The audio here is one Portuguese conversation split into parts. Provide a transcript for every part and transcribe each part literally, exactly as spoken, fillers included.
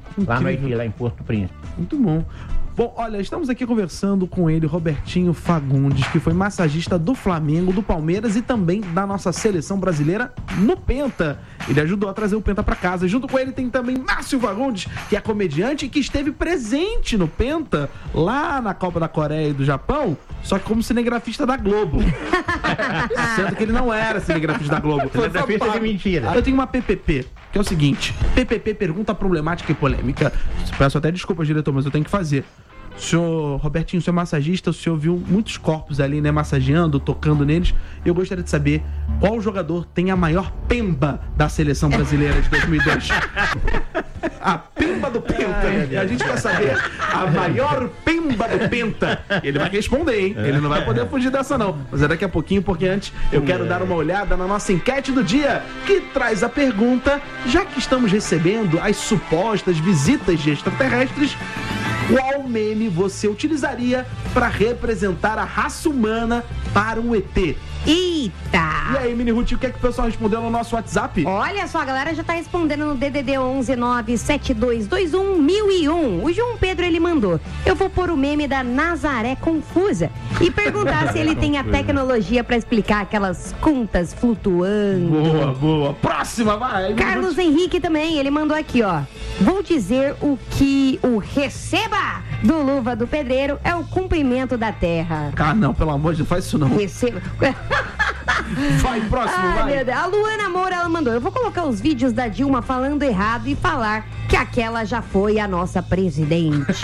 lá no Haiti, lá em Porto Príncipe. Muito bom. Bom, olha, estamos aqui conversando com ele, Robertinho Fagundes, que foi massagista do Flamengo, do Palmeiras e também da nossa seleção brasileira no Penta. Ele ajudou a trazer o Penta pra casa. Junto com ele tem também Márcio Fagundes, que é comediante e que esteve presente no Penta, lá na Copa da Coreia e do Japão, só que como cinegrafista da Globo. Sendo que ele não era cinegrafista da Globo. Cinegrafista de mentira. Eu tenho uma P P P, que é o seguinte: P P P pergunta problemática e polêmica. Peço até desculpa, diretor, mas eu tenho que fazer. O senhor, Robertinho, o senhor é massagista, o senhor viu muitos corpos ali, né, massageando, tocando neles. Eu gostaria de saber qual jogador tem a maior pemba da seleção brasileira de dois mil e dois. A pemba do Penta. E a gente quer saber a maior pemba do Penta. Ele vai responder, hein? Ele não vai poder fugir dessa, não. Mas é daqui a pouquinho, porque antes eu quero dar uma olhada na nossa enquete do dia, que traz a pergunta, já que estamos recebendo as supostas visitas de extraterrestres, qual meme você utilizaria para representar a raça humana para um E T? Eita! E aí, Mini Ruth, o que é que o pessoal respondeu no nosso WhatsApp? Olha só, a galera já tá respondendo no D D D onze nove sete dois dois um mil e um. O João Pedro, ele mandou: eu vou pôr o meme da Nazaré Confusa e perguntar se ele tem a tecnologia para explicar aquelas contas flutuando. Boa, boa. Próxima, vai! Carlos Henrique também, ele mandou aqui, ó: vou dizer o que o receba do Luva do Pedreiro é o cumprimento da terra. Ah, não, pelo amor de Deus, faz isso não. Receba. Vai, próximo, Ai, vai. Meu Deus. A Luana Moura, ela mandou: eu vou colocar os vídeos da Dilma falando errado e falar que aquela já foi a nossa presidente.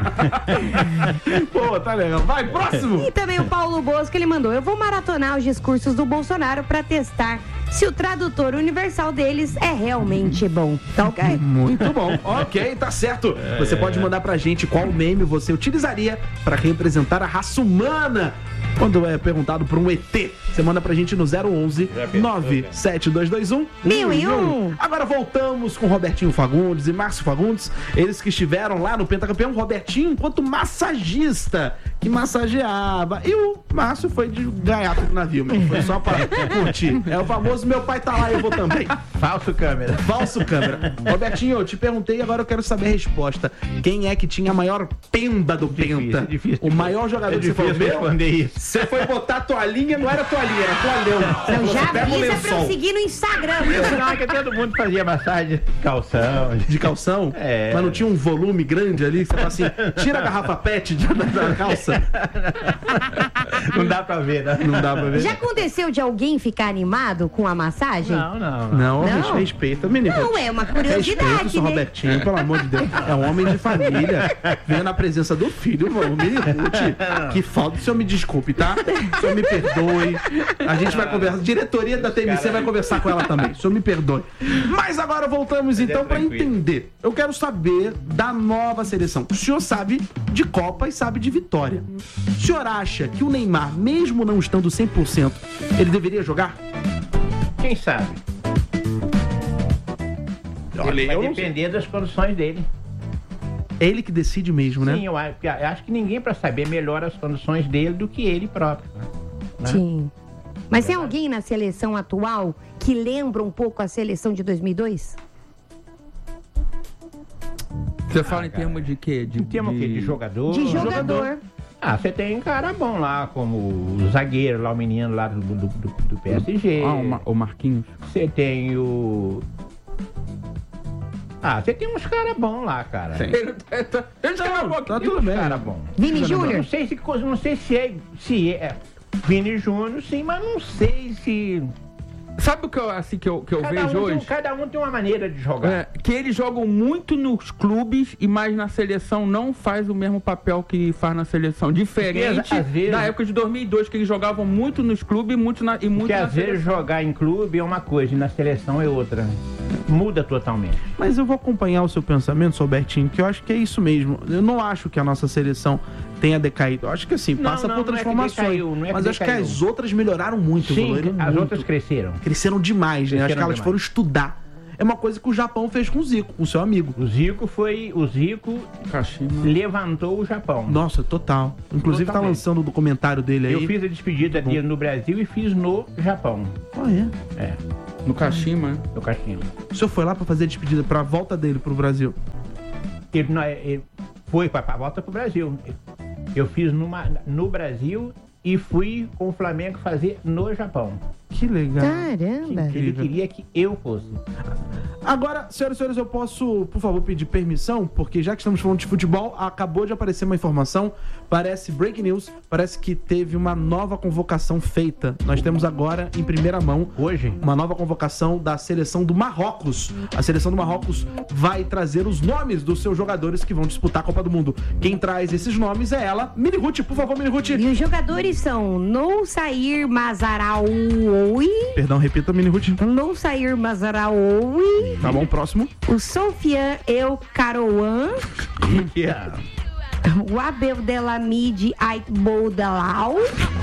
Pô, tá legal. Vai, próximo. E também o Paulo Bosco, ele mandou: eu vou maratonar os discursos do Bolsonaro pra testar se o tradutor universal deles é realmente bom. Tá ok? Muito bom. Ok, tá certo. Você pode mandar pra gente qual meme você utilizaria pra representar a raça humana quando é perguntado por um E T. Você manda pra gente no zero onze nove sete dois dois um mil e um. Agora voltamos com Robertinho Fagundes e Márcio Fagundes, eles que estiveram lá no Pentacampeão. Robertinho enquanto massagista, que massageava, e o Márcio foi de gaiato do navio, meu. Foi só pra curtir. É o famoso meu pai tá lá e eu vou também. Falso câmera. Falso câmera. Robertinho, eu te perguntei, agora eu quero saber a resposta. Quem é que tinha a maior pemba do Difícil, Penta? difícil. O maior jogador É que você falou, difícil responder meu, isso. você foi botar a toalhinha, não era toalhinha, era toalhão. Então Você já pega o avisa pra eu lençol. seguir no Instagram. Não, é que todo mundo fazia massagem de calção. De calção? É. Mas não tinha um volume grande ali? Que você fala assim, tira a garrafa pet de- da, da calça. Não dá pra ver, né? Não dá pra ver. Já aconteceu de alguém ficar animado com a massagem? Não, não. Não, Não? respeita, menino. Não, é uma Respeita o curiosidade, seu né? Robertinho, pelo amor de Deus. É um homem de família. Venha na presença do filho, vamos me Ruth. Que falta, o senhor me desculpe, tá? O senhor me perdoe. A gente vai conversar. A diretoria da T M C vai conversar com ela também. O senhor me perdoe. Mas agora voltamos então pra entender. Eu quero saber da nova seleção. O senhor sabe de Copa e sabe de vitória. O senhor acha que o Neymar, mesmo não estando cem por cento, ele deveria jogar? Quem sabe? Olha, Vai eu não depender das condições dele. É ele que decide mesmo, né? Sim, eu acho, eu acho que ninguém pra saber melhor as condições dele do que ele próprio. Né? Sim. Mas tem alguém na seleção atual que lembra um pouco a seleção de dois mil e dois? Você fala em termos de quê? De, Em termos de... de jogador? De jogador. Ah, você tem um cara bom lá, como o zagueiro lá, o menino lá do, do, do, do P S G. Ah, o, Mar o Marquinhos. Você tem o... Ah, você tem uns caras bons lá, cara. Tem. Ele tá, ele tá, Não, tá Tem tudo uns bem. cara bom. Vini Não Júnior? sei se não sei se é, se é Vini Júnior, sim, mas não sei se Sabe o que eu, assim, que eu, que eu cada vejo um tem, hoje? cada um tem uma maneira de jogar. É, que eles jogam muito nos clubes, e mais na seleção não faz o mesmo papel que faz na seleção. Diferente Porque, às vezes- da época de dois mil e dois, que eles jogavam muito nos clubes muito na, e muito Porque na às vezes seleção. jogar em clube é uma coisa e na seleção é outra. Muda totalmente. Mas eu vou acompanhar o seu pensamento, Robertinho, que eu acho que é isso mesmo. Eu não acho que a nossa seleção tenha decaído. Eu acho que assim, Não, passa não, por não é que transformações. decaiu, não é que mas eu acho que decaiu. as outras melhoraram muito, Sim, evoluíram as muito. outras cresceram. Cresceram demais, né? Acho Cresceram que elas demais. foram estudar. É uma coisa que o Japão fez com o Zico, com o seu amigo. O Zico foi. O Zico Kashima. levantou o Japão. Nossa, total. Inclusive tá Totalmente. lançando o documentário dele aí. Eu fiz a despedida dele no Brasil e fiz no Japão. Ah, é? É, No Kashima, né? no Caixinho. O senhor foi lá pra fazer a despedida, pra volta dele pro Brasil. ele, não- ele foi para a volta pro Brasil. Eu fiz numa, no Brasil e fui com o Flamengo fazer no Japão. Que legal. Caramba. Ele queria que eu fosse. Agora, senhoras e senhores, eu posso, por favor, pedir permissão? Porque já que estamos falando de futebol, acabou de aparecer uma informação, parece break news, parece que teve uma nova convocação feita. Nós temos agora, em primeira mão, Hoje? uma nova convocação da seleção do Marrocos. A seleção do Marrocos vai trazer os nomes dos seus jogadores que vão disputar a Copa do Mundo. Quem traz esses nomes é ela, Mini Ruth. Por favor, Mini Ruth. E os jogadores são Noussair Mazaraoui, Perdão, repita, Mini Ruth. Noussair Mazaraoui, Tá bom, próximo. o Sofian El Karouan, Yeah. o Abdelhamid Aitboudalal,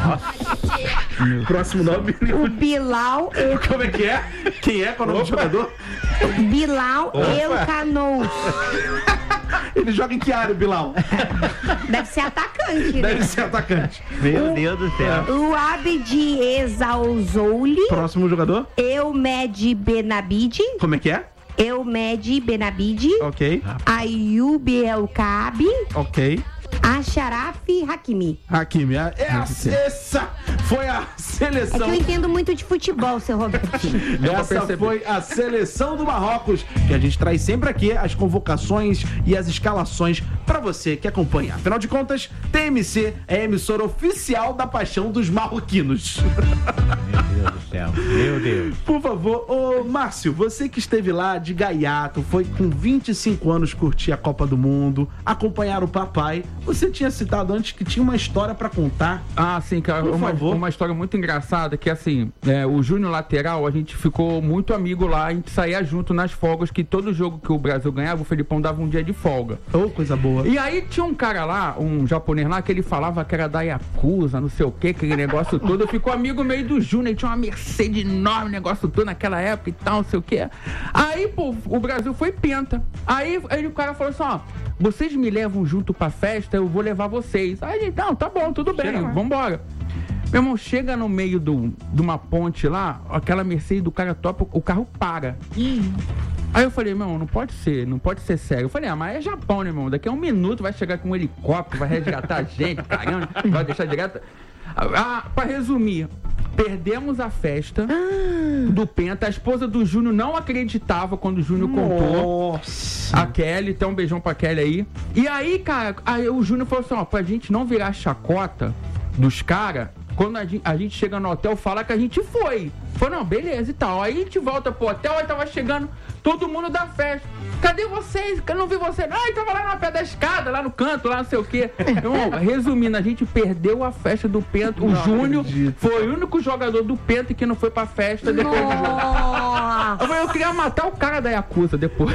Próximo nome, Mini o Ruth. Bilal El, Como é que é? Quem é? Qual é o nome do jogador? Bilal El Canous. Ele joga em que área, Bilal? Deve ser atacante, né? Deve ser atacante. Meu Deus do céu. O Abdi Exaozouli, Próximo jogador. Eumed Benabid, Como é que é? Eumed Benabid, Ok, Ayub El Kaabi, ok. Acharaf Hakimi. Hakimi, a- essa, essa foi a É que seleção. eu entendo muito de futebol, seu Robertinho. Essa foi a seleção do Marrocos, que a gente traz sempre aqui as convocações e as escalações pra você que acompanha. Afinal de contas, T M C é a emissora oficial da paixão dos marroquinos. Meu Deus do céu. Meu Deus. Por favor, ô Márcio, você que esteve lá de gaiato, foi com vinte e cinco anos curtir a Copa do Mundo, acompanhar o papai. Você tinha citado antes que tinha uma história pra contar. Ah, sim, cara. Por Uma, favor. uma história muito engraçada que, assim, é, o Júnior Lateral, a gente ficou muito amigo lá, a gente saía junto nas folgas, que todo jogo que o Brasil ganhava, o Felipão dava um dia de folga. Ô, coisa boa. E aí tinha um cara lá, um japonês lá, que ele falava que era da Yakuza, não sei o que, aquele negócio todo. Eu ficou amigo meio do Júnior, ele tinha uma Mercedes enorme, negócio todo naquela época e tal, não sei o que. Aí, pô, o Brasil foi penta. Aí, aí o cara falou assim, ó, vocês me levam junto pra festa, eu vou levar vocês. Aí a gente, não, tá bom, tudo bem, Chega lá. vambora. Meu irmão, chega no meio do, de uma ponte lá, aquela Mercedes do cara topa, o carro para. Aí eu falei, meu, não pode ser, não pode ser sério. Eu falei, ah, mas é Japão, né, irmão? Daqui a um minuto vai chegar com um helicóptero, vai resgatar a gente, caramba, vai deixar direto. Ah, pra resumir, perdemos a festa do Penta. A esposa do Júnior não acreditava quando o Júnior contou. Nossa. A Kelly, então um beijão pra Kelly aí. E aí, cara, aí o Júnior falou assim, ó, pra gente não virar chacota dos caras, quando a gente, a gente chega no hotel, fala que a gente foi. Falou, não, beleza e tal. Aí a gente volta pro hotel, aí tava chegando todo mundo da festa. Cadê vocês? Eu não vi vocês. Ai, tava lá na pé da escada, lá no canto, lá não sei o quê. Então, resumindo, a gente perdeu a festa do Penta. O Não Júnior acredito. foi o único jogador do Penta que não foi pra festa depois do jogo. Nossa! Eu falei, eu queria matar o cara da Yakuza depois.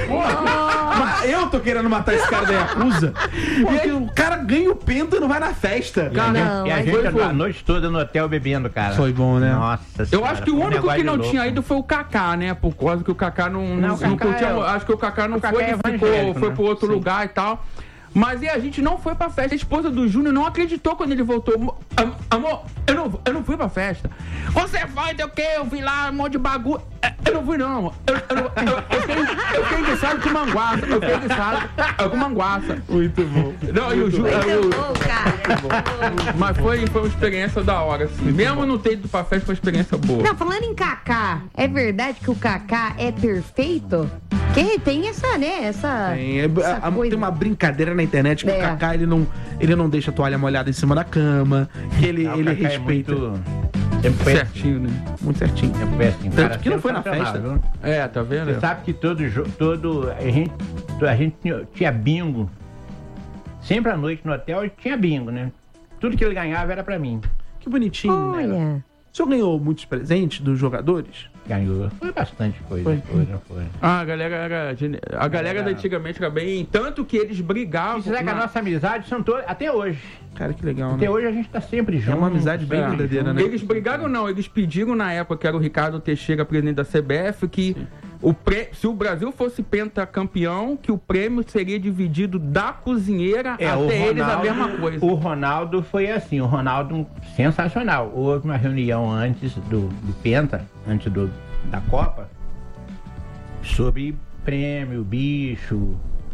Mas eu tô querendo matar esse cara da Yakuza. Porque o cara ganha o penta e não vai na festa. E a Não, gente, e a mas gente foi- a noite toda no hotel bebendo, cara. Foi bom, né? Nossa Eu senhora, acho que o foi um único negócio que não de louco. tinha ido foi o Kaká, né? Por causa que o Kaká não, não, Não, o não Kaká curtia. é o- Acho que o Kaká não o Kaká foi, é ele ficou, evangélico, foi né? pro outro Sim. lugar e tal. Mas e a gente não foi pra festa. A esposa do Júnior não acreditou quando ele voltou. Am- Amor, eu não, eu não fui pra festa. Você vai, deu o quê? Eu vi lá um monte de bagulho. É, Eu não fui, não. Eu, eu, eu, eu, eu, fiquei, eu fiquei enguiçado com manguaça. Eu fiquei enguiçado com manguaça. Muito bom. Não, e o Júnior. Muito bom, cara. Mas foi, foi uma experiência da hora, assim. Mesmo não ter ido pra festa, foi uma experiência boa. Não, falando em Kaká, é verdade que o Kaká é perfeito? Que tem essa, né? Essa, Tem, é- essa a- a- coisa. tem uma brincadeira na internet que É. o Kaká ele não, ele não deixa a toalha molhada em cima da cama, que ele, Ah, o ele Kaká é respeita muito, muito... Sempre foi assim. Certinho, né? certinho. Sempre foi assim. Tanto cara, que não foi na sensacional, festa. viu? É, tá vendo? Você sabe que todo jogo, todo a gente, a gente tinha, tinha bingo. Sempre à noite no hotel tinha bingo, né? Tudo que ele ganhava era pra mim. Que bonitinho. né? Olha. O senhor ganhou muitos presentes dos jogadores? Ganhou. Foi bastante coisa. Foi. Foi, não foi. Ah, a galera era. gene- A galera da antigamente era bem. Tanto que eles brigavam. E você sabe que a na- nossa amizade são todas. Até hoje. Cara, que legal, Até né? hoje a gente tá sempre junto. uma amizade bem sempre verdadeira, junto. né? Eles brigaram, não, eles pediram na época que era o Ricardo Teixeira, presidente da C B F, que o pre... se o Brasil fosse pentacampeão, que o prêmio seria dividido da cozinheira É, o até eles a Ronaldo- mesma coisa. O Ronaldo foi assim, o Ronaldo sensacional. Houve uma reunião antes do, do Penta, antes do, da Copa, sobre prêmio, bicho,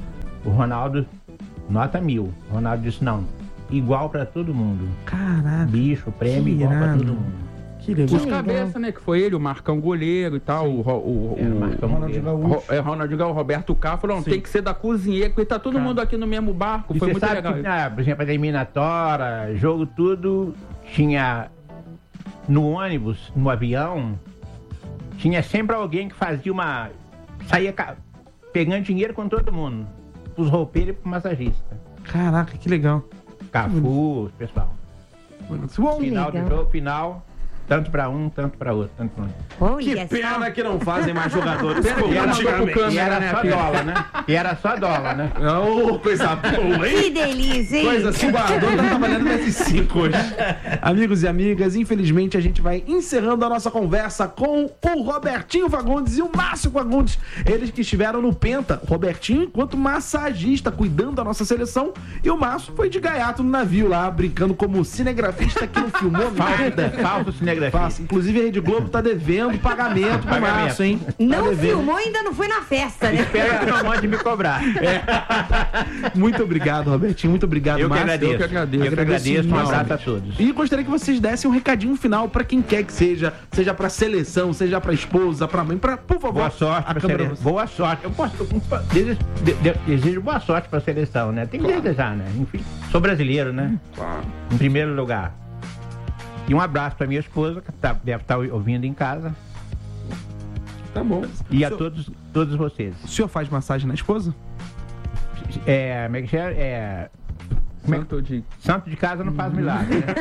O Ronaldo, nota mil. O Ronaldo disse, não, igual pra todo mundo. Caraca. Bicho, prêmio Que igual pra irado. todo mundo. Que legal. Os cabeças, né? Que foi ele, o Marcão goleiro e tal. O, Ro- o, É, o o, Marcão Ronaldinho Goleiro. Gaúcho. Ro- é, Ronaldinho Gaúcho, o Roberto Carlos falou, não, Sim. tem que ser da cozinheira, porque tá todo Cara. mundo aqui no mesmo barco. E Foi você muito sabe legal. que, ah, por exemplo, a eliminatória, jogo tudo, tinha no ônibus, no avião, tinha sempre alguém que fazia uma... saía ca- pegando dinheiro com todo mundo. Pros roupeiros e pro massagista. Caraca, que legal. Cafu, pessoal. Bom, Que Final legal. do jogo, final, tanto pra um, tanto pra outro. Tanto pra outro. Olha que pena só. que não fazem mais jogadores Pena que como não mandou pro antigamente. câmera, E era né, só filho? dólar, né? E era só dólar, né? Oh, coisa boa, hein? Que delícia, hein? Coisa assim, o guardador tá trabalhando nesses cinco hoje. Amigos e amigas, infelizmente a gente vai encerrando a nossa conversa com o Robertinho Fagundes e o Márcio Fagundes. Eles que estiveram no Penta. O Robertinho enquanto massagista, cuidando da nossa seleção. E o Márcio foi de gaiato no navio lá, brincando como cinegrafista que não filmou nada. Falso cinegrafista. Fácil. Inclusive a Rede Globo tá devendo pagamento pro Pagamento. Márcio, hein? Tá Não devendo. filmou e ainda não foi na festa, né? Espero que não mande me cobrar. Muito obrigado, Robertinho. Muito obrigado, Eu que Márcio. agradeço. eu que agradeço. Eu que agradeço. Um Nossa. abraço a todos. E gostaria que vocês dessem um recadinho final pra quem quer que seja, seja pra seleção, seja pra esposa, pra mãe, pra, por favor. Boa sorte a pra câmera seleção. Boa sorte. Eu posso. eu desejo, de- de- desejo boa sorte pra seleção, né? Tem que desejar, né? Enfim, sou brasileiro, né? Em primeiro lugar. E um abraço pra minha esposa, que tá- deve estar ouvindo em casa. Tá bom. E a O senhor- todos, todos vocês. O senhor faz massagem na esposa? É. Como é que é? É. Como é que- Santo de... Santo de casa não faz milagre, né?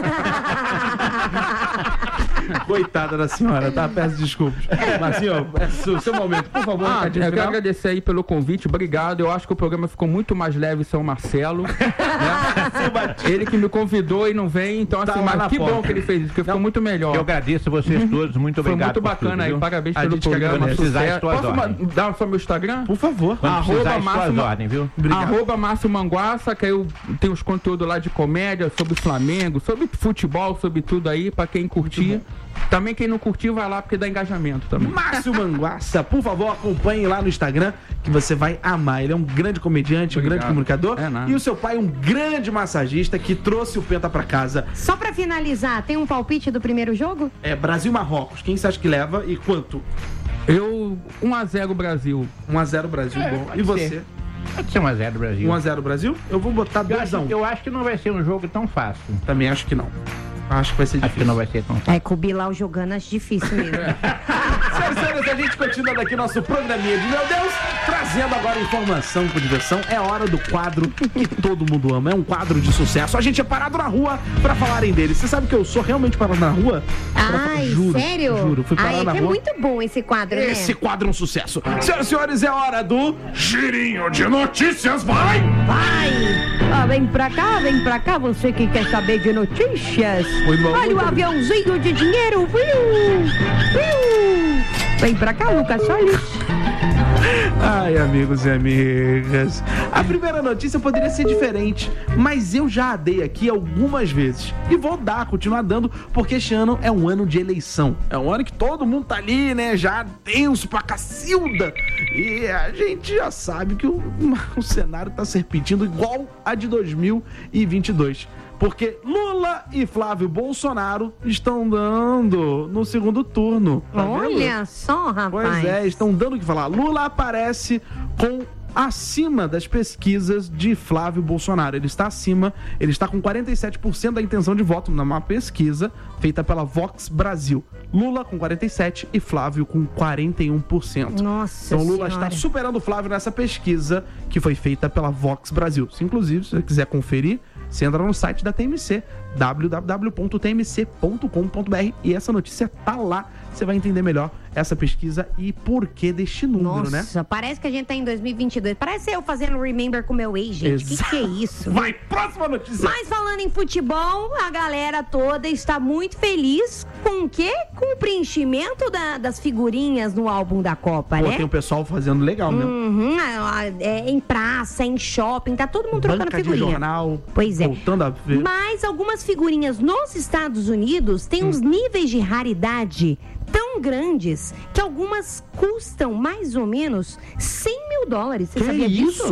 Coitada da senhora, tá? Peço desculpas. Mas, senhor, é seu, seu momento, por favor. Ah, eu recadinho quero final. agradecer aí pelo convite, obrigado. Eu acho que o programa ficou muito mais leve em São Marcelo. né? Ele que me convidou e não vem, então Tá assim, lá na mas que porta. bom que ele fez isso, porque ficou muito melhor. Eu agradeço vocês todos, muito Foi obrigado. muito por bacana tudo, aí, viu? parabéns A pelo gente que programa. agradece. Precisar Sucesso. de tuas Posso ma- ordens. dar só meu Instagram? Por favor. Quando Arroba precisar de Márcio suas Ma- ordens, viu? Obrigado. Arroba Márcio Manguaça, que eu tenho os conteúdos lá de comédia, sobre Flamengo, sobre futebol, sobre tudo aí, pra quem curtir. Também quem não curtir, vai lá, porque dá engajamento também. Márcio Manguaça, por favor, acompanhe lá no Instagram, que você vai amar. Ele é um grande comediante, um Obrigado. grande comunicador. É nada. E o seu pai, um grande massagista que trouxe o Penta pra casa. Só pra finalizar, tem um palpite do primeiro jogo? É Brasil-Marrocos. Quem você acha que leva e quanto? Eu, um a zero Brasil. um a zero Brasil, É, bom. pode E você? ser. Pode ser um a zero Brasil. um a zero Brasil? Eu vou botar Eu dois a acho, um. eu acho que não vai ser um jogo tão fácil. Também acho que não. Acho que vai ser Acho que difícil. não vai ser tão fácil. É, com o Bilal jogando, acho difícil mesmo. Senhoras e senhores, a gente continua daqui nosso programinha de Meu Deus, trazendo agora informação com diversão. É hora do quadro que todo mundo ama. É um quadro de sucesso. A gente é parado na rua pra falarem dele. Você sabe que eu sou realmente parado na rua? Pra- Ai, juro, sério? Juro, fui parar Ai, é na que é rua. muito bom esse quadro, né? Esse quadro é um sucesso. Senhoras e senhores, é hora do Girinho de Notícias. Vai! Vai! Ah, vem pra cá, vem pra cá, você que quer saber de notícias. Foi bom, Olha o muito aviãozinho de dinheiro, viu? Viu? Vem pra cá, Lucas Salles. Ai, amigos e amigas. A primeira notícia poderia ser diferente, mas eu já a dei aqui algumas vezes. E vou dar, continuar dando, porque este ano é um ano de eleição. É um ano que todo mundo tá ali, né? Já tenso pra cacilda. E a gente já sabe que o, o cenário tá se repetindo igual a de dois mil e vinte e dois. Porque Lula e Flávio Bolsonaro estão dando no segundo turno. Tá vendo? Olha só, rapaz. Pois é, estão dando o que falar. Lula aparece com acima das pesquisas de Flávio Bolsonaro. Ele está acima, ele está com quarenta e sete por cento da intenção de voto numa pesquisa feita pela Vox Brasil. Lula com quarenta e sete por cento e Flávio com quarenta e um por cento. Nossa Então Lula Senhora. está superando o Flávio nessa pesquisa que foi feita pela Vox Brasil. Se inclusive, se você quiser conferir, você entra no site da T M C, w w w ponto t m c ponto com ponto b r, e essa notícia tá lá. Você vai entender melhor essa pesquisa e porquê deste número, né? Nossa, parece que a gente tá em dois mil e vinte e dois. Parece eu fazendo Remember com meu ex, gente. O que, Exato. que é isso? Vai, próxima notícia! Mas falando em futebol, a galera toda está muito feliz com o quê? Com o preenchimento da- das figurinhas no álbum da Copa, Pô, né? tem o pessoal fazendo legal mesmo. Uhum, a- a- é, em praça, em shopping, tá todo mundo trocando Banca de figurinha. jornal, Pois é. voltando a ver. Mas algumas figurinhas nos Estados Unidos têm Hum. uns níveis de raridade tão grandes que algumas custam mais ou menos cem mil dólares. Você Que sabia disso? isso?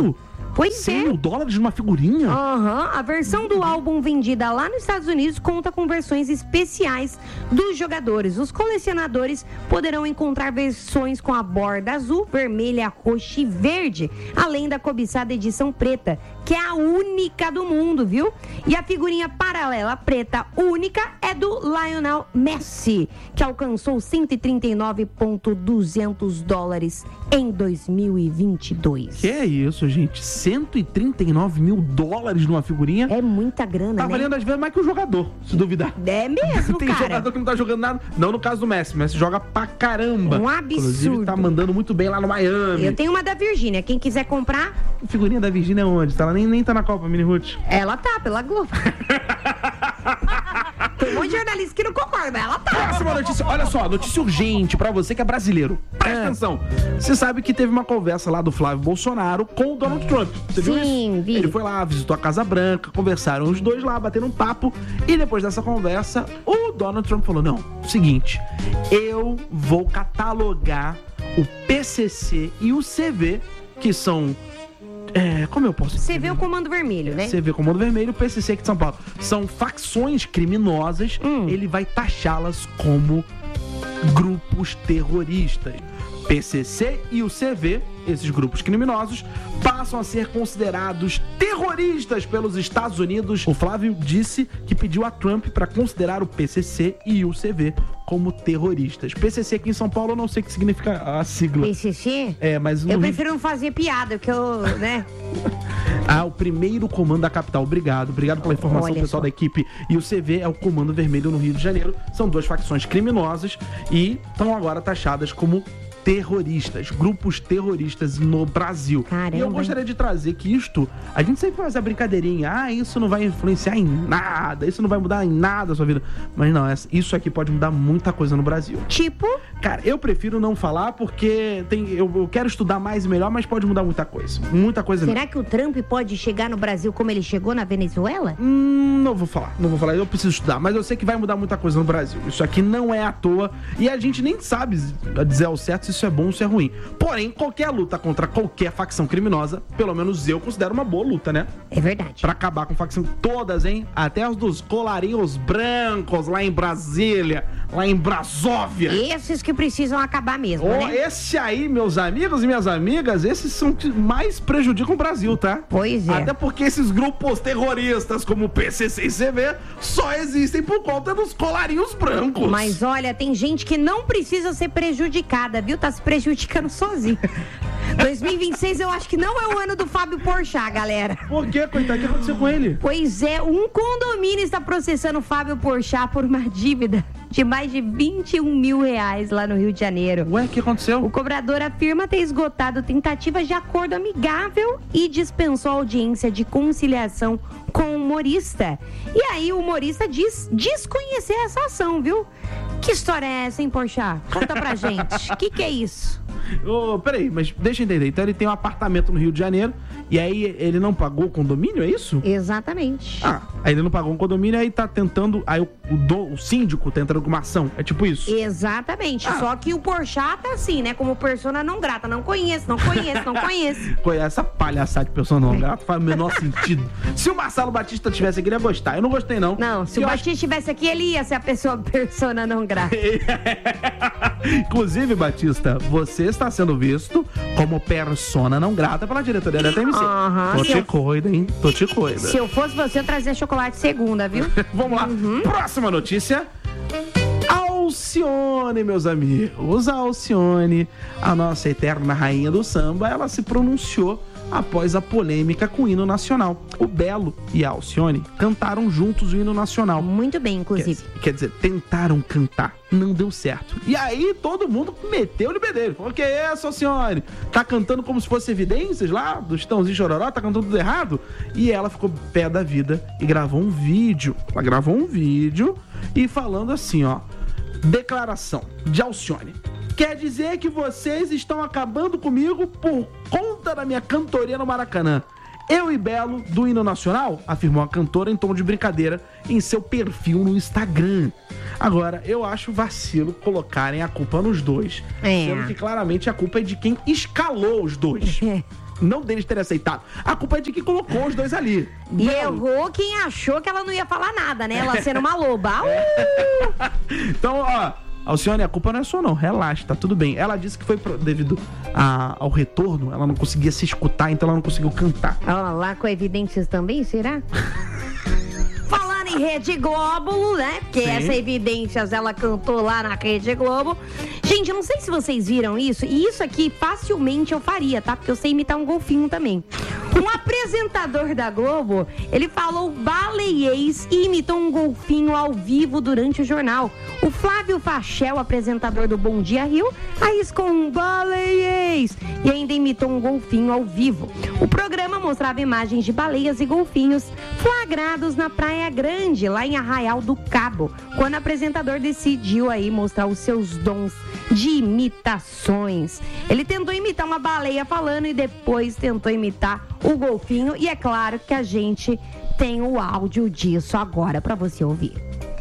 Pois cem é. mil dólares numa figurinha? Aham, a versão do álbum vendida lá nos Estados Unidos conta com versões especiais dos jogadores. Os colecionadores poderão encontrar versões com a borda azul, vermelha, roxa e verde, além da cobiçada edição preta, que é a única do mundo, viu? E a figurinha paralela preta única é do Lionel Messi, que alcançou cento e trinta e nove mil e duzentos dólares em dois mil e vinte e dois. Que é isso, gente? cento e trinta e nove mil dólares numa figurinha? É muita grana, Tá né? valendo às vezes mais que o jogador, se duvidar. É mesmo, Tem cara. jogador que não tá jogando nada. Não no caso do Messi. Messi joga pra caramba. Um absurdo. Inclusive tá mandando muito bem lá no Miami. Eu tenho uma da Virgínia. Quem quiser comprar, Figurinha da Virgínia é onde? Ela nem, nem tá na Copa, Mini Ruth. ela tá pela Globo. Tem um monte de jornalista que não concorda, mas ela tá. Próxima notícia. Olha só, notícia urgente pra você que é brasileiro. Presta atenção. Você sabe que teve uma conversa lá do Flávio Bolsonaro com o Donald Trump. Você viu Sim, isso? vi. Ele foi lá, visitou a Casa Branca, conversaram os dois lá, bateram um papo. E depois dessa conversa, o Donald Trump falou, não, seguinte, eu vou catalogar o P C C e o C V, que são... É, como eu posso Você vê o Comando Vermelho, né? Você vê Comando Vermelho, o P C C aqui de São Paulo. São facções criminosas, Hum. ele vai taxá-las como grupos terroristas. P C C e o C V, esses grupos criminosos, passam a ser considerados terroristas pelos Estados Unidos. O Flávio disse que pediu a Trump para considerar o P C C e o C V como terroristas. P C C aqui em São Paulo, eu não sei o que significa a sigla. P C C? É, mas no Eu Rio- prefiro não fazer piada, porque eu, né? Ah, o primeiro comando da capital. Obrigado. Obrigado pela informação, Olha pessoal só. da equipe. E o C V é o Comando Vermelho no Rio de Janeiro. São duas facções criminosas e estão agora taxadas como terroristas, grupos terroristas no Brasil. Caramba, e eu gostaria de trazer que isto, a gente sempre faz a brincadeirinha, ah, isso não vai influenciar em nada, isso não vai mudar em nada a sua vida. Mas não, essa- isso aqui pode mudar muita coisa no Brasil. Tipo, Cara, eu prefiro não falar porque tem, eu, eu quero estudar mais e melhor, mas pode mudar muita coisa. Muita coisa mesmo. será que o Trump pode chegar no Brasil como ele chegou na Venezuela? Hum, não vou falar, não vou falar, eu preciso estudar, mas eu sei que vai mudar muita coisa no Brasil. Isso aqui não é à toa e a gente nem sabe dizer ao certo se isso é bom ou se é ruim. Porém, qualquer luta contra qualquer facção criminosa, pelo menos eu considero uma boa luta, né? É verdade. Pra acabar com facção todas, hein? Até os dos colarinhos brancos lá em Brasília, lá em Brasóvia. Esses que precisam acabar mesmo, Oh, né? esse aí, meus amigos e minhas amigas, esses são que mais prejudicam o Brasil, tá? Pois é. Até porque esses grupos terroristas como P C C e C V só existem por conta dos colarinhos brancos. Mas olha, tem gente que não precisa ser prejudicada, viu? Tá se prejudicando sozinho. dois mil e vinte e seis eu acho que não é o ano do Fábio Porchat, galera. Por quê, coitado? O que aconteceu com ele? Pois é, um condomínio está processando o Fábio Porchat por uma dívida de mais de vinte e um mil reais lá no Rio de Janeiro. Ué, o que aconteceu? O cobrador afirma ter esgotado tentativas de acordo amigável e dispensou a audiência de conciliação com o humorista. E aí o humorista diz desconhecer essa ação, viu? Que história é essa, hein, Porchat? Conta pra gente. O que, que é isso? Ô, peraí, mas deixa eu entender. Então ele tem um apartamento no Rio de Janeiro e aí ele não pagou o condomínio, é isso? Exatamente. Ah, aí ele não pagou um condomínio, aí tá tentando. Aí o, o, do- o síndico tá entrando com uma ação. É tipo isso? Exatamente. Ah. Só que o Porchat tá assim, né? Como persona não grata. Não conheço, não conheço, não conheço. Pô, essa palhaçada de pessoa não grata faz o menor sentido. Se o Marcelo Batista tivesse aqui, ele ia gostar. Eu não gostei, não. Não, se o Eu Batista estivesse aqui, ele ia ser a pessoa persona não grata. acho- Inclusive, Batista, você está sendo visto como persona não grata pela diretoria da T M C. Aham, Tô se te eu- cuida, hein? Tô te cuida. Se eu fosse você, eu trazia chocolate segunda, viu? Vamos lá. Próxima notícia. Alcione, meus amigos. A Alcione, a nossa eterna rainha do samba, ela se pronunciou após a polêmica com o hino nacional. O Belo e a Alcione cantaram juntos o hino nacional. Muito bem, Quer, inclusive. quer dizer, tentaram cantar, não deu certo. E aí todo mundo meteu o bedelho. Falou, que é isso, Alcione? Tá cantando como se fosse evidências lá, do Chitãozinho e Chororó, tá cantando tudo errado? E ela ficou pé da vida e gravou um vídeo. Ela gravou um vídeo e falando assim, ó. Declaração de Alcione. Quer dizer que vocês estão acabando comigo por conta da minha cantoria no Maracanã. Eu e Belo, do hino nacional, afirmou a cantora em tom de brincadeira em seu perfil no Instagram. Agora, eu acho vacilo colocarem a culpa nos dois. É. Sendo que claramente a culpa é de quem escalou os dois. não deles terem aceitado. A culpa é de quem colocou os dois ali. E Belo. errou quem achou que ela não ia falar nada, né? Ela sendo uma loba. Uh! Então, ó, Alcione, a culpa não é sua não, relaxa, tá tudo bem. Ela disse que foi pro- devido a- ao retorno, ela não conseguia se escutar, então ela não conseguiu cantar. Ó, lá com evidências também, será? Falando em Rede Globo, né? Porque Sim. essa Evidências ela cantou lá na Rede Globo. Gente, eu não sei se vocês viram isso, e isso aqui facilmente eu faria, tá? Porque eu sei imitar um golfinho também. Um apresentador da Globo, ele falou baleiês e imitou um golfinho ao vivo durante o jornal. O Flávio Fachel, apresentador do Bom Dia Rio, arriscou um baleiês e ainda imitou um golfinho ao vivo. O programa mostrava imagens de baleias e golfinhos flagrados na Praia Grande, lá em Arraial do Cabo, quando o apresentador decidiu aí mostrar os seus dons de imitações. Ele tentou imitar uma baleia falando e depois tentou imitar o golfinho, e é claro que a gente tem o áudio disso agora pra você ouvir.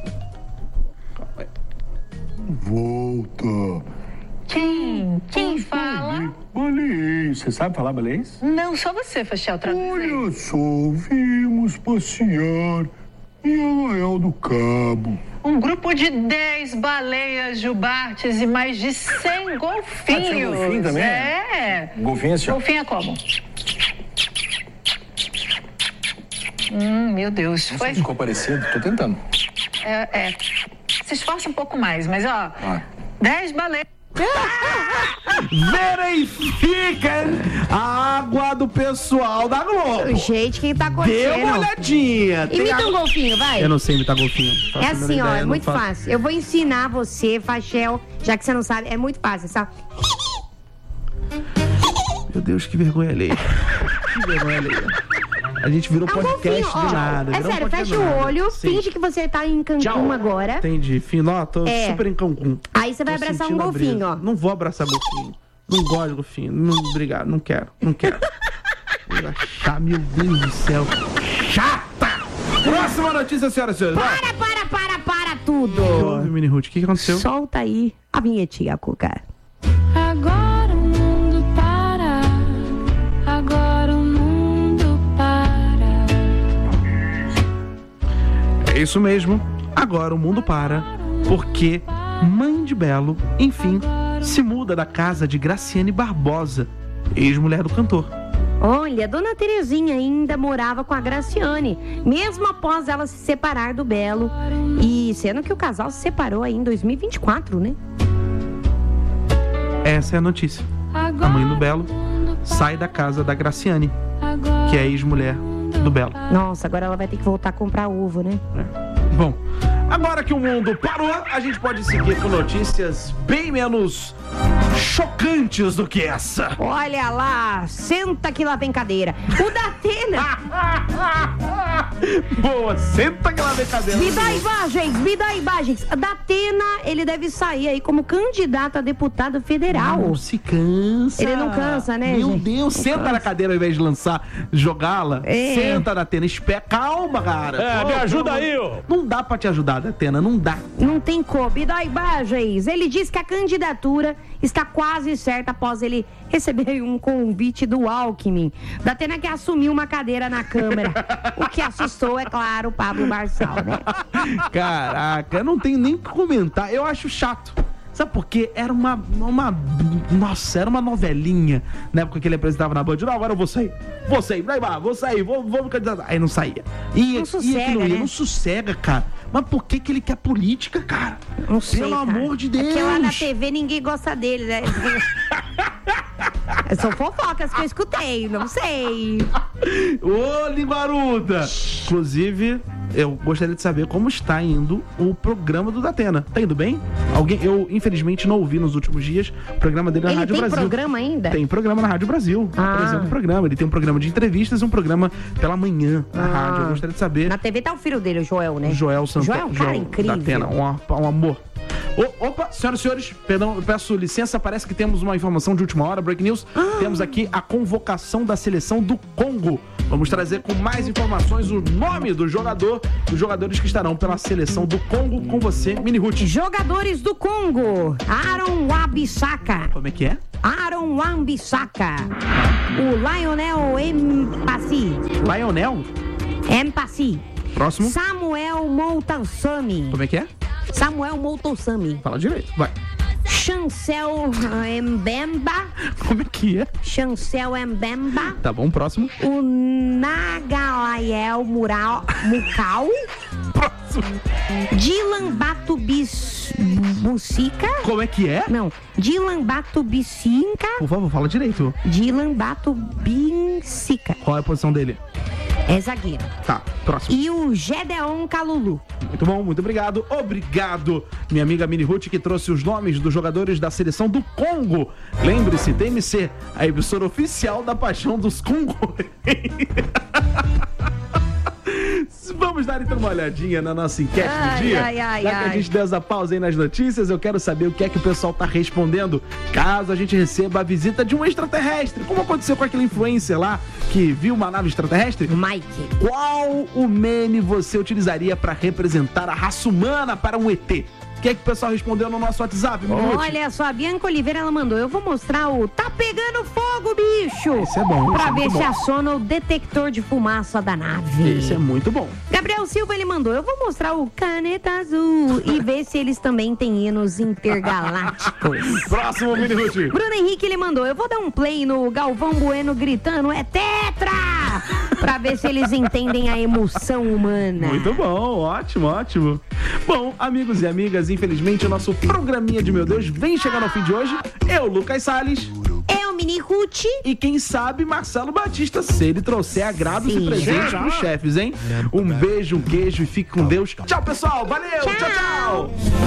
Volta. Quem? Quem fala? Baleês. Você sabe falar baleês? Não, só você, Fachel, traduz aí. Olha só, vimos passear em Arraial do Cabo. Um grupo de dez baleias jubartes e mais de cem golfinhos. Ah, tinha golfinho também? É. Golfinho assim, ó. Golfinho é como? Hum, meu Deus. Foi... Ficou parecido? Tô tentando. É, é. Se esforça um pouco mais, mas ó, Ah. dez baleias. Verifica a água do pessoal da Globo. Gente, quem tá Dê uma acontecendo? olhadinha. Tem Imita um água- golfinho, vai. Eu não sei imitar golfinho. Faço É a menor assim, ó, ideia, é não muito faço. fácil. Eu vou ensinar você, Fachel, já que você não sabe, é muito fácil, sabe? Meu Deus, que vergonha alheia. Que vergonha alheia. A gente virou É um podcast golfinho, de ó. nada. É virou um sério, podcast fecha de o nada. olho, Sim. finge que você tá em Cancún Tchau. agora. Entendi, fino, ó, tô É. super em Cancún. Aí você vai Tô abraçar um sentindo a brisa. golfinho, ó. Não vou abraçar golfinho. Não gosto de golfinho. Não, obrigado, não quero, não quero. Coisa chata, meu Deus do céu. Chata! Próxima notícia, senhoras e senhores. Para, para, para, para tudo. O que houve, Mini Ruth? O que que aconteceu? Solta aí a vinhetinha, Cuca. Agora o mundo para, agora o mundo para. É isso mesmo. Agora o mundo para, porque Mãe de Belo, enfim, se muda da casa de Graciane Barbosa, ex-mulher do cantor. Olha, Dona Terezinha ainda morava com a Graciane, mesmo após ela se separar do Belo. E sendo que o casal se separou aí em dois mil e vinte e quatro, né? Essa é a notícia. A mãe do Belo sai da casa da Graciane, que é a ex-mulher do Belo. Nossa, agora ela vai ter que voltar a comprar ovo, né? Bom, agora que o mundo parou, a gente pode seguir com notícias bem menos chocantes do que essa. Olha lá, senta que lá vem cadeira. O Datena. Boa, senta que lá vem cadeira. Me dá imagens, me dá imagens. Datena, ele deve sair aí como candidato a deputado federal. Não se cansa. Ele não cansa, né, Meu gente? Deus, Não senta cansa. na cadeira ao invés de lançar, jogá-la. É. Senta, Datena, espera. Calma, cara. É, me ajuda aí, ô. Não dá pra te ajudar, Datena, não dá. Não tem como. Me dá imagens. Ele diz que a candidatura está quase certa após ele receber um convite do Alckmin. Datena que assumiu uma cadeira na Câmara. O que assustou, é claro, o Pablo Marçal, né? Caraca, eu não tenho nem o que comentar. Eu acho chato. Sabe por quê? Era uma, uma... Nossa, era uma novelinha na época que ele apresentava na Band. Não, agora eu vou sair. Vou sair, vai, vai, vou sair, vou, vou me candidatar. Aí não saía. Ia, Não sossega, ia que não ia. né? Não sossega, cara. Mas por que que ele quer política, cara? Não sei, Pelo cara. amor de Deus. Porque lá na T V ninguém gosta dele, né? São fofocas que eu escutei, não sei. Ô, linguaruda! Inclusive, eu gostaria de saber como está indo o programa do Datena. Tá indo bem? Alguém, eu, infelizmente, não ouvi nos últimos dias o programa dele na Ele Rádio tem Brasil. programa ainda? Tem programa na Rádio Brasil. Ah. Apresenta o programa. Ele tem um programa de entrevistas e um programa pela manhã na Ah. rádio. Eu gostaria de saber. Na T V tá o filho dele, o Joel, né? O Joel Santana. Joel é um cara incrível. Datena, um, um amor. Ô, opa, senhoras e senhores, perdão, eu peço licença, parece que temos uma informação de última hora, Break News. Ah. Temos aqui a convocação da seleção do Congo. Vamos trazer com mais informações o nome do jogador, dos jogadores que estarão pela seleção do Congo com você, Mini Ruth. Jogadores do Congo. Aaron Wabisaka. Como é que é? Aaron Aaron Wan-Bissaka. O Lionel Mpassi. Lionel? Mpassi. Próximo. Samuel Moutoussamy. Como é que é? Samuel Moutoussamy. Fala direito, vai. Chancel Mbemba. Como é que é? Chancel Mbemba. Tá bom, próximo. O Nagalael Mural, Mukau. Próximo. Dylan Batubissica. Como é que é? Não, Dylan Batubissica. Por favor, fala direito. Dylan Batubissica. Qual é a posição dele? É zagueiro. Tá, próximo. E o Gedeon Kalulu. Muito bom, muito obrigado. Obrigado, minha amiga Mini Ruth, que trouxe os nomes dos jogadores da seleção do Congo. Lembre-se, D M C, a emissora oficial da paixão dos congolês. Vamos dar então uma olhadinha na nossa enquete Ai, do dia. ai, ai, Já que ai. a gente deu essa pausa aí nas notícias, eu quero saber o que é que o pessoal tá respondendo caso a gente receba a visita de um extraterrestre. Como aconteceu com aquele influencer lá que viu uma nave extraterrestre? Mike. Qual o meme você utilizaria para representar a raça humana para um E T? O que é que o pessoal respondeu no nosso WhatsApp, Minute? Olha só, a Bianca Oliveira, ela mandou. Eu vou mostrar o Tá Pegando Fogo, bicho! Esse é bom, esse Pra é ver muito se bom. aciona o detector de fumaça da nave. Esse é muito bom. Gabriel Silva, ele mandou. Eu vou mostrar o Caneta Azul e ver se eles também têm hinos intergalácticos. Próximo, Mini Ruth. Bruno Henrique, ele mandou. Eu vou dar um play no Galvão Bueno gritando, é tetra! Pra ver se eles entendem a emoção humana. Muito bom, ótimo, ótimo. Bom, amigos e amigas, infelizmente o nosso programinha de Meu Deus vem chegando ao fim de hoje. Eu, Lucas Salles. Eu, Mini Ruth. E quem sabe Marcelo Batista, se ele trouxer agrados Sim. e presentes pros chefes, hein? Um beijo, um queijo e fique com Deus. Tchau, pessoal. Valeu. Tchau, tchau. tchau.